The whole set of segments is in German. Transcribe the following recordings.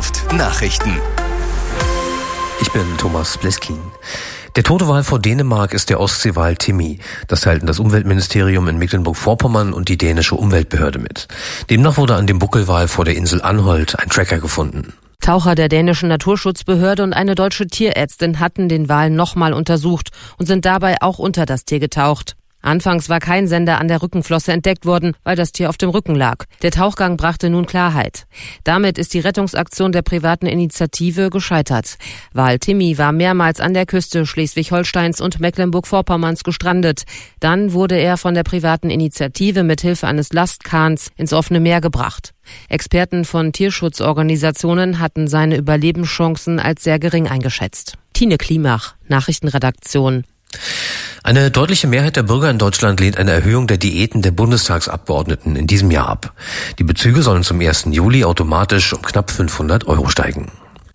Erft Nachrichten. Ich bin Thomas Bleskin. Der tote Wal vor Dänemark ist der Ostseewal Timmy. Das teilten das Umweltministerium in Mecklenburg-Vorpommern und die dänische Umweltbehörde mit. Demnach wurde an dem Buckelwal vor der Insel Anholt ein Tracker gefunden. Taucher der dänischen Naturschutzbehörde und eine deutsche Tierärztin hatten den Wal nochmal untersucht und sind dabei auch unter das Tier getaucht. Anfangs war kein Sender an der Rückenflosse entdeckt worden, weil das Tier auf dem Rücken lag. Der Tauchgang brachte nun Klarheit. Damit ist die Rettungsaktion der privaten Initiative gescheitert. Wal Timmy war mehrmals an der Küste Schleswig-Holsteins und Mecklenburg-Vorpommerns gestrandet. Dann wurde er von der privaten Initiative mit Hilfe eines Lastkahns ins offene Meer gebracht. Experten von Tierschutzorganisationen hatten seine Überlebenschancen als sehr gering eingeschätzt. Tine Klimach, Nachrichtenredaktion. Eine deutliche Mehrheit der Bürger in Deutschland lehnt eine Erhöhung der Diäten der Bundestagsabgeordneten in diesem Jahr ab. Die Bezüge sollen zum 1. Juli automatisch um knapp 500 € steigen.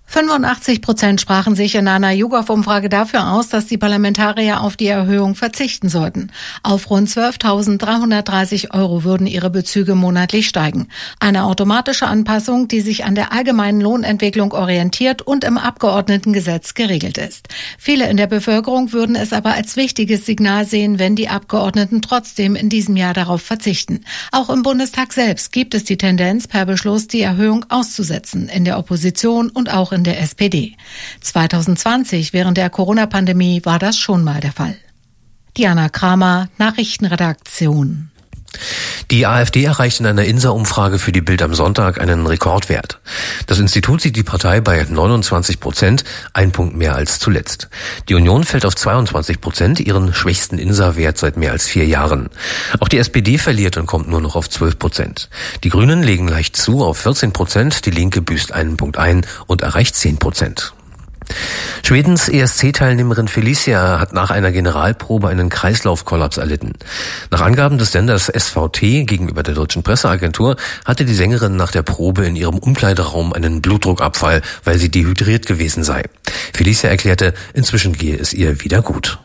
85% sprachen sich in einer YouGov-Umfrage dafür aus, dass die Parlamentarier auf die Erhöhung verzichten sollten. Auf rund 12.330 € würden ihre Bezüge monatlich steigen. Eine automatische Anpassung, die sich an der allgemeinen Lohnentwicklung orientiert und im Abgeordnetengesetz geregelt ist. Viele in der Bevölkerung würden es aber als wichtiges Signal sehen, wenn die Abgeordneten trotzdem in diesem Jahr darauf verzichten. Auch im Bundestag selbst gibt es die Tendenz, per Beschluss die Erhöhung auszusetzen, in der Opposition und auch in der SPD. 2020, während der Corona-Pandemie, war das schon mal der Fall. Diana Kramer, Nachrichtenredaktion. Die AfD erreicht in einer INSA-Umfrage für die Bild am Sonntag einen Rekordwert. Das Institut sieht die Partei bei 29%, ein Punkt mehr als zuletzt. Die Union fällt auf 22%, ihren schwächsten INSA-Wert seit mehr als 4 Jahren. Auch die SPD verliert und kommt nur noch auf 12%. Die Grünen legen leicht zu auf 14%, die Linke büßt einen Punkt ein und erreicht 10%. Schwedens ESC-Teilnehmerin Felicia hat nach einer Generalprobe einen Kreislaufkollaps erlitten. Nach Angaben des Senders SVT gegenüber der deutschen Presseagentur hatte die Sängerin nach der Probe in ihrem Umkleideraum einen Blutdruckabfall, weil sie dehydriert gewesen sei. Felicia erklärte, inzwischen gehe es ihr wieder gut.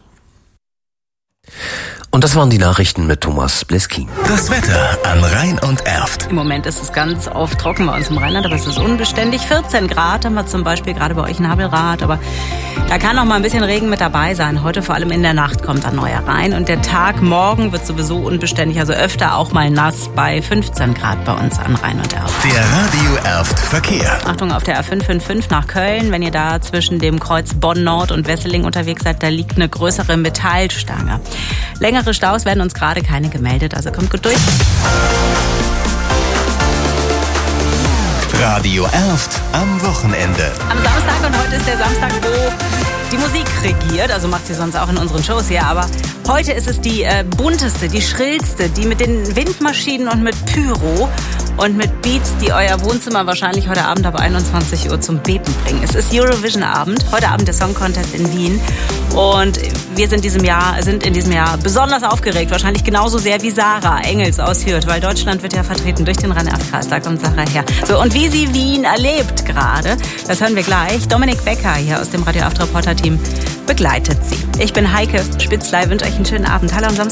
Und das waren die Nachrichten mit Thomas Bleskin. Das Wetter an Rhein und Erft. Im Moment ist es ganz oft trocken bei uns im Rheinland, aber es ist unbeständig. 14 Grad haben wir zum Beispiel gerade bei euch in Habelrath, aber da kann auch mal ein bisschen Regen mit dabei sein. Heute vor allem in der Nacht kommt ein neuer rein und der Tag morgen wird sowieso unbeständig, also öfter auch mal nass bei 15 Grad bei uns an Rhein und Erft. Der Radio Erft Verkehr. Achtung auf der A555 nach Köln, wenn ihr da zwischen dem Kreuz Bonn-Nord und Wesseling unterwegs seid, da liegt eine größere Metallstange. Längere Staus werden uns gerade keine gemeldet, also kommt gut durch. Radio Erft am Wochenende. Am Samstag, und heute ist der Samstag, wo die Musik regiert, also macht sie sonst auch in unseren Shows hier, aber heute ist es die bunteste, die schrillste, die mit den Windmaschinen und mit Pyro und mit Beats, die euer Wohnzimmer wahrscheinlich heute Abend ab 21 Uhr zum Beben bringen. Es ist Eurovision-Abend, heute Abend der Song Contest in Wien und wir sind in diesem Jahr besonders aufgeregt, wahrscheinlich genauso sehr wie Sarah Engels aus Hürth, weil Deutschland wird ja vertreten durch den Rhein-Erft-Kreis, da kommt Sarah her. So, und wie sie Wien erlebt gerade, das hören wir gleich. Dominik Becker hier aus dem Radio Erft Reporter-Team begleitet sie. Ich bin Heike Spitzley, wünsche euch einen schönen Abend. Hallo am Samstag.